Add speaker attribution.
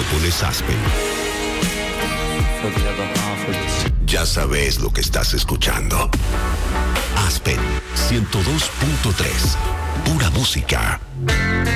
Speaker 1: cuando pones Aspen. Ya sabes lo que estás escuchando. Aspen 102.3. Pura música.